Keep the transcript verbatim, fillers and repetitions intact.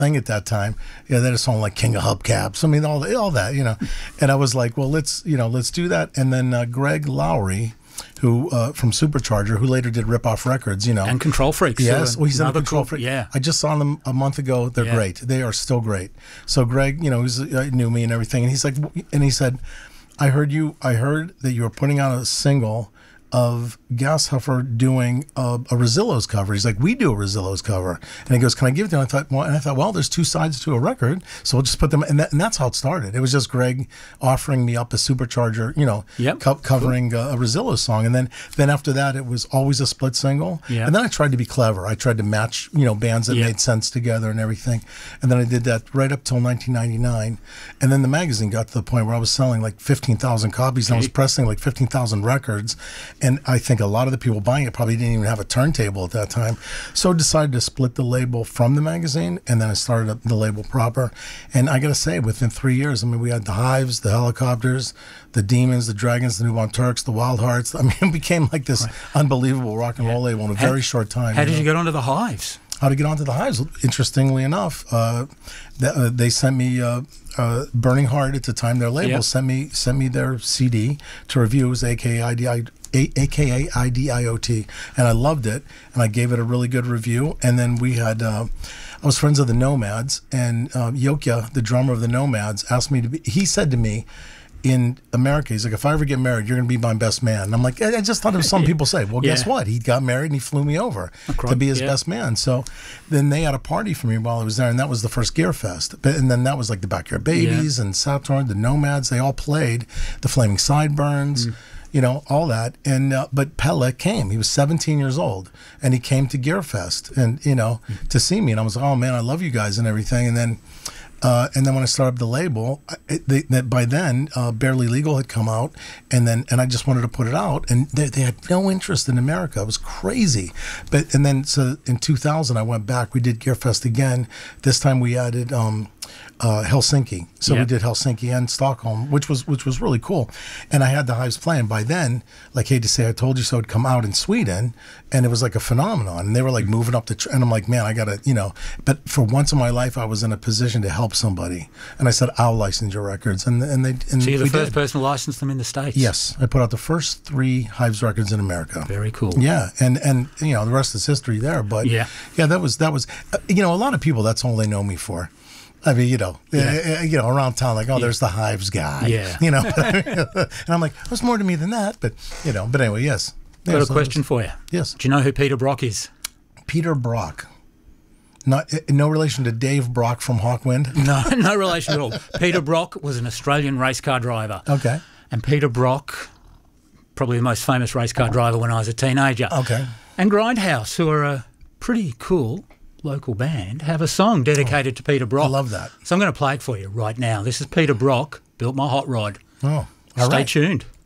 thing at that time. Yeah, they had a song like King of Hubcaps. I mean, all the, all that, you know. And I was like, well, let's you know, let's do that. And then uh, Greg Lowry, who uh, from Supercharger, who later did Rip Off Records, you know, and Control Freaks. Yes, well, he's in Control cool, Freaks. Yeah, I just saw them a month ago. They're yeah. great. They are still great. So Greg, you know, he's, uh, knew me and everything, and he's like, and he said, I heard you. I heard that you were putting out a single of Gashuffer doing a, a Rosillo's cover. He's like, we do a Rosillo's cover. And he goes, can I give it to you? And I thought, well, and I thought, well, there's two sides to a record, so we'll just put them, and, that, and that's how it started. It was just Greg offering me up a Supercharger, you know, yep. co covering cool. a, a Rosillo's song. And then, then after that, it was always a split single. Yep. And then I tried to be clever. I tried to match, you know, bands that yep. made sense together and everything. And then I did that right up till nineteen ninety-nine. And then the magazine got to the point where I was selling like fifteen thousand copies, and I was pressing like fifteen thousand records. And I think a lot of the people buying it probably didn't even have a turntable at that time. So I decided to split the label from the magazine, and then I started up the label proper. And I got to say, within three years, I mean, we had the Hives, the Helicopters, the Demons, the Dragons, the Newborn Turks, the Wild Hearts. I mean, it became like this right. unbelievable rock and roll yeah. label in a how, very short time. How you did know? you get onto the Hives? How to get onto the Hives? Interestingly enough, uh, th uh, they sent me uh, uh, Burning Heart at the time. Their label yep. sent me sent me their C D to review. It was A K A I D I. A K A I D I O T, and I loved it, and I gave it a really good review. And then we had, uh, I was friends of the Nomads, and uh, Yokya, the drummer of the Nomads, asked me to be, he said to me, in America, he's like, if I ever get married, you're going to be my best man. And I'm like, I just thought of some people say, well, yeah. guess what? He got married and he flew me over to be his yeah. best man. So then they had a party for me while I was there, and that was the first Gear Fest. But, and then that was like the Backyard Babies yeah. and Saturn, the Nomads, they all played, the Flaming Sideburns. Mm. You know, all that. And uh, but Pelle came. He was seventeen years old, and he came to Gearfest, and you know, mm. to see me. And I was like, oh man, I love you guys and everything. And then, uh, and then when I started up the label, it, they, that by then, uh, Barely Legal had come out, and then and I just wanted to put it out, and they, they had no interest in America. It was crazy. But and then so in two thousand, I went back. We did Gearfest again. This time we added. Um, Uh, Helsinki, so yep. we did Helsinki and Stockholm, which was which was really cool, and I had the Hives playing. By then, like Hate to Say I Told You So had come out in Sweden, and it was like a phenomenon. And they were like moving up the, tr and I'm like, man, I gotta, you know. But for once in my life, I was in a position to help somebody, and I said, I'll license your records, and and they. And so you're the first did. person to license them in the States. Yes, I put out the first three Hives records in America. Very cool. Yeah, and and you know the rest is history there. But yeah, yeah, that was that was, uh, you know, a lot of people that's all they know me for. I mean, you know, yeah. you know, around town, like, oh, yeah. there's the Hives guy. Yeah. You know, and I'm like, there's more to me than that. But, you know, but anyway, yes. Got yeah, a so question for you. Yes. Do you know who Peter Brock is? Peter Brock. Not, no relation to Dave Brock from Hawkwind? No, no relation at all. Peter Brock was an Australian race car driver. Okay. And Peter Brock, probably the most famous race car driver when I was a teenager. Okay. And Grindhouse, who are a pretty cool local band, have a song dedicated oh, to Peter Brock. I love that. So I'm going to play it for you right now. This is Peter Brock, Built My Hot Rod. Oh, all Stay right. tuned.